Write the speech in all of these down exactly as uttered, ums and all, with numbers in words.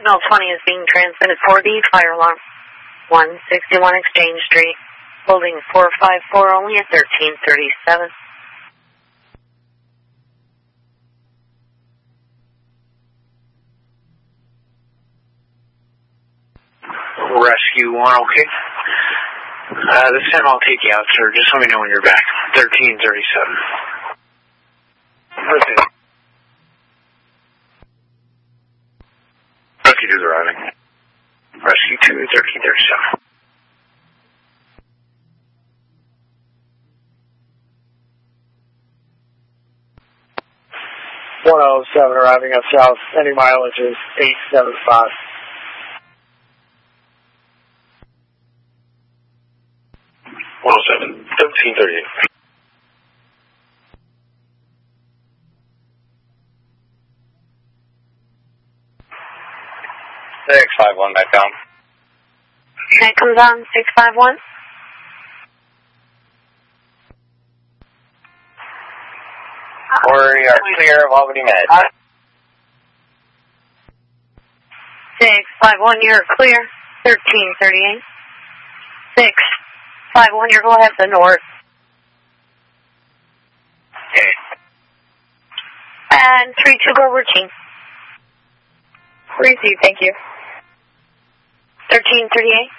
Signal twenty is being transmitted for the fire alarm. one sixty-one Exchange Street. Holding four five four only at thirteen thirty-seven. Rescue one, okay. Uh, this time I'll take you out, sir. Just let me know when you're back. thirteen thirty-seven. Rescue. Rescue two's arriving. Rescue two, thirteen thirty-seven. one oh seven arriving up south. Any mileage is eight seven five. one oh seven, thirteen thirty-eight. six five one back down. Okay, comes on, six five one. We are clear of Albany Med. six five one, you're clear. thirteen thirty-eight. six five one, you're going to head to the north. Okay. And three two, go routine. Receive, thank you. thirteen thirty-eight.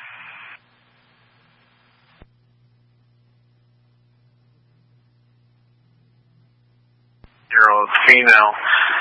Year-old female.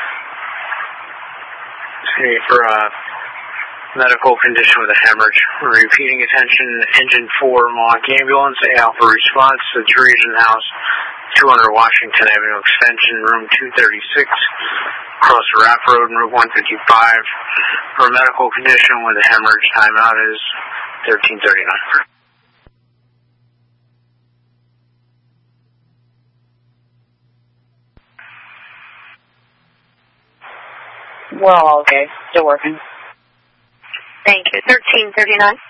See for a medical condition with a hemorrhage. Repeating attention, engine four, Monk ambulance, Alpha response to Teresian House, two hundred Washington Avenue extension, room two thirty-six, across the Rapp Road, route one fifty-five. For a medical condition with a hemorrhage, timeout is thirteen thirty-nine. Well, okay, still working. Thank you. thirteen thirty-nine.